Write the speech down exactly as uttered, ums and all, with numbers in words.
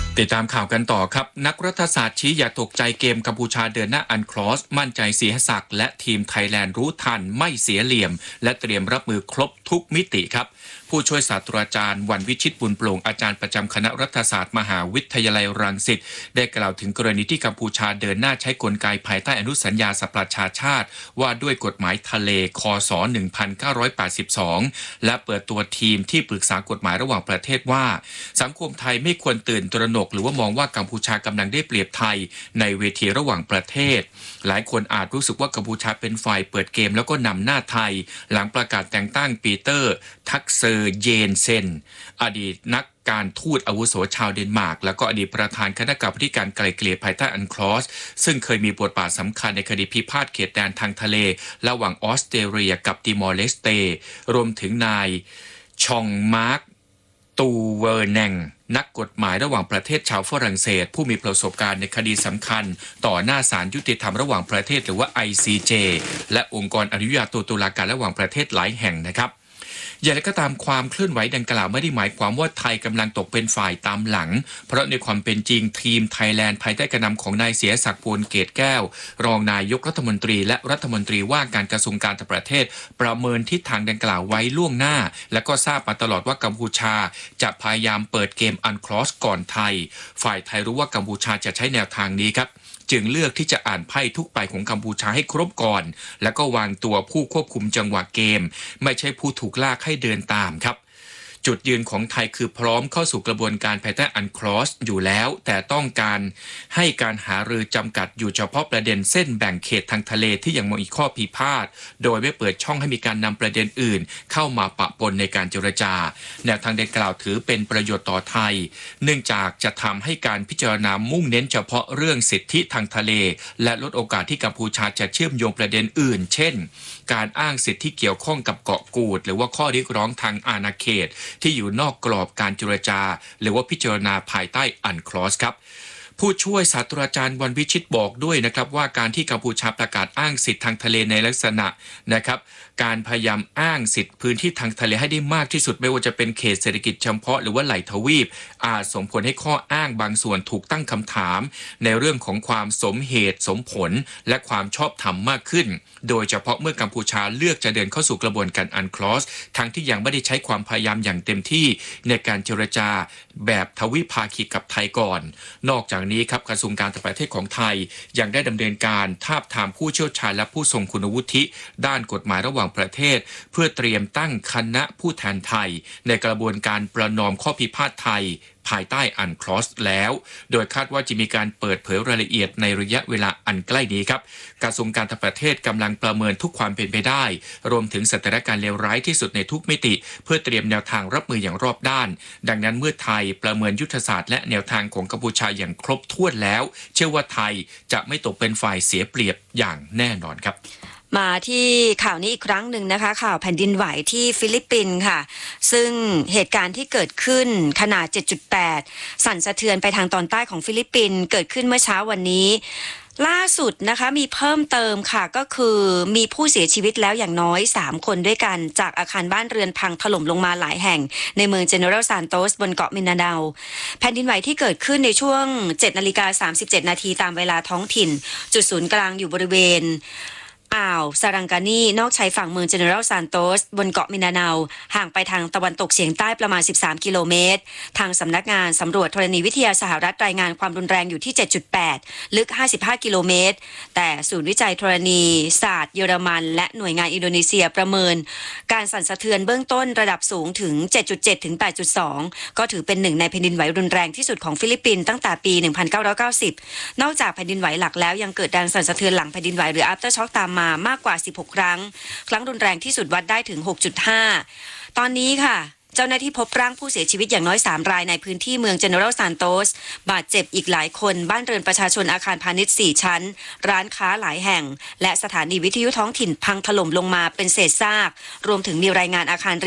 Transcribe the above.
ติดตามข่าวกันต่อครับนักรัฐศาสตร์ชี้อย่าตกใจเกมกัมพูชาเดินหน้าอันครอสมั่นใจเสียศักดิ์และทีมไทยแลนด์รู้ทันไม่เสียเหลี่ยมและเตรียมรับมือครบทุกมิติครับผู้ช่วยศาสตราจารย์วันวิชิตบุญโปร่งอาจารย์ประจำคณะรัฐศาสตร์มหาวิทยาลัยรังสิตได้กล่าวถึงกรณีที่กัมพูชาเดินหน้าใช้กลไกภายใต้อนุสัญญาสหประชาชาติว่าด้วยกฎหมายทะเลคศหนึ่งพันเก้าร้อยแปดสิบสองและเปิดตัวทีมที่ปรึกษากฎหมายระหว่างประเทศว่าสังคมไทยไม่ควรตื่นตระหนกหรือว่ามองว่ากัมพูชากำลังได้เปรียบไทยในเวทีระหว่างประเทศหลายคนอาจรู้สึกว่ากัมพูชาเป็นฝ่ายเปิดเกมแล้วก็นำหน้าไทยหลังประกาศแต่งตั้งปีเตอร์ทักเซอร์เยนเซนอดีตนักการทูตอาวุโสชาวเดนมาร์กแล้วก็อดีตประธานคณะกรรมการไกล่เกลี่ยภายใต้อันคลอสซึ่งเคยมีบทบาทสำคัญในคดีพิพาทเขตแดนทางทะเลระหว่างออสเตรเลียกับติมอร์เลสเตรวมถึงนายชองมาร์กตูเวอร์แนงนักกฎหมายระหว่างประเทศชาวฝรั่งเศสผู้มีประสบการณ์ในคดีสำคัญต่อหน้าศาลยุติธรรมระหว่างประเทศหรือว่า ไอ ซี เจ และองค์กรอนุญาโตตุลาการระหว่างประเทศหลายแห่งนะครับอย่างไรก็ตามความเคลื่อนไหวดังกล่าวไม่ได้หมายความว่าไทยกำลังตกเป็นฝ่ายตามหลังเพราะในความเป็นจริงทีมไทยแลนด์ภายใต้การนำของนายเสียศักดิ์ โพลเกตแก้วรองนายกรัฐมนตรีและรัฐมนตรีว่าการกระทรวงการต่างประเทศประเมินทิศทางดังกล่าวไว้ล่วงหน้าและก็ทราบมาตลอดว่ากัมพูชาจะพยายามเปิดเกมอันคลอสก่อนไทยฝ่ายไทยรู้ว่ากัมพูชาจะใช้แนวทางนี้ครับจึงเลือกที่จะอ่านไพ่ทุกใบของกัมพูชาให้ครบก่อนแล้วก็วางตัวผู้ควบคุมจังหวะเกมไม่ใช่ผู้ถูกลากให้เดินตามครับจุดยืนของไทยคือพร้อมเข้าสู่กระบวนการภายใต้อันคลอสอยู่แล้วแต่ต้องการให้การหารือจำกัดอยู่เฉพาะประเด็นเส้นแบ่งเขตทางทะเลที่ยังมีข้อพิพาทโดยไม่เปิดช่องให้มีการนำประเด็นอื่นเข้ามาปะปนในการเจรจาแนวทางดังกล่าวถือเป็นประโยชน์ต่อไทยเนื่องจากจะทำให้การพิจารณามุ่งเน้นเฉพาะเรื่องสิทธิทางทะเลและลดโอกาสที่กัมพูชาจะเชื่อมโยงประเด็นอื่นเช่นการอ้างสิทธิที่เกี่ยวข้องกับเกาะกูดหรือว่าข้อเรียกร้องทางอาณาเขตที่อยู่นอกกรอบการเจรจาหรือว่าพิจารณาภายใต้อันคลอสครับผู้ช่วยศาสตราจารย์วันวิชิตบอกด้วยนะครับว่าการที่กัมพูชาประกาศอ้างสิทธิทางทะเลในลักษณะนะครับการพยายามอ้างสิทธิพื้นที่ทางทะเลให้ได้มากที่สุดไม่ว่าจะเป็นเขตเศรษฐกิจเฉพาะหรือว่าไหลทวีปอาจส่งผลให้ข้ออ้างบางส่วนถูกตั้งคำถามในเรื่องของความสมเหตุสมผลและความชอบธรรมมากขึ้นโดยเฉพาะเมื่อกัมพูชาเลือกจะเดินเข้าสู่กระบวนการอันคลอสทั้งที่ยังไม่ได้ใช้ความพยายามอย่างเต็มที่ในการเจรจาแบบทวิภาคีกับไทยก่อนนอกจากนี้ครับกระทรวงการต่างประเทศของไทยยังได้ดำเนินการทาบทามผู้เชี่ยวชาญและผู้ทรงคุณวุฒิด้านกฎหมายระหว่างประเทศเพื่อเตรียมตั้งคณะผู้แทนไทยในกระบวนการประนอมข้อพิพาทไทยภายใต้อันคลอสแล้วโดยคาดว่าจะมีการเปิดเผยรายละเอียดในระยะเวลาอันใกล้นี้ครับกระทรวงการต่างประเทศกำลังประเมินทุกความเป็นไปได้รวมถึงสถานการณ์เลวร้ายที่สุดในทุกมิติเพื่อเตรียมแนวทางรับมืออย่างรอบด้านดังนั้นเมื่อไทยประเมินยุทธศาสตร์และแนวทางของกัมพูชาอย่างครบถ้วนแล้วเชื่อว่าไทยจะไม่ตกเป็นฝ่ายเสียเปรียบอย่างแน่นอนครับมาที่ข่าวนี้อีกครั้งหนึ่งนะคะข่าวแผ่นดินไหวที่ฟิลิปปินส์ค่ะซึ่งเหตุการณ์ที่เกิดขึ้นขนาด เจ็ดจุดแปด สั่นสะเทือนไปทางตอนใต้ของฟิลิปปินส์เกิดขึ้นเมื่อเช้าวันนี้ล่าสุดนะคะมีเพิ่มเติมค่ะก็คือมีผู้เสียชีวิตแล้วอย่างน้อยสามคนด้วยกันจากอาคารบ้านเรือนพังถล่มลงมาหลายแห่งในเมืองเจเนอเรลซานโตสบนเกาะมินาดาวแผ่นดินไหวที่เกิดขึ้นในช่วง เจ็ดนาฬิกาสามสิบเจ็ดนาทีตามเวลาท้องถิ่นจุดศูนย์กลางอยู่บริเวณอ่าวซารังกานีนอกชายฝั่งเมืองเจเนอเรลซานโตสบนเกาะมินาดาวห่างไปทางตะวันตกเฉียงใต้ประมาณสิบสามกิโลเมตรทางสำนักงานสำรวจธรณีวิทยาสหรัฐรายงานความรุนแรงอยู่ที่ เจ็ดจุดแปด ลึกห้าสิบห้ากิโลเมตรแต่ศูนย์วิจัยธรณีศาสตร์เยอรมันและหน่วยงานอินโดนีเซียประเมินการสั่นสะเทือนเบื้องต้นระดับสูงถึง เจ็ดจุดเจ็ด ถึง แปดจุดสอง ก็ถือเป็นหนึ่งในแผ่นดินไหวรุนแรงที่สุดของฟิลิปปินส์ตั้งแต่ปี หนึ่งพันเก้าร้อยเก้าสิบ นอกจากแผ่นดินไหวหลักแล้วยังเกิดแรงสั่นสะเทือนหลังแผ่นดินไหวหรือ after shock ตามมามากกว่าสิบหกครั้งครั้งรุนแรงที่สุดวัดได้ถึง หกจุดห้า ตอนนี้ค่ะเจ้าหน้าที่พบร่างผู้เสียชีวิตอย่างน้อยสามรายในพื้นที่เมืองเจเนอเรลซานโตสบาดเจ็บอีกหลายคนบ้านเรือนประชาชนอาคารพาณิชย์สี่ชั้นร้านค้าหลายแห่งและสถานีวิทยุท้องถิ่นพังถล่มลงมาเป็นเศษซากรวมถึงมีรายงานอาคาร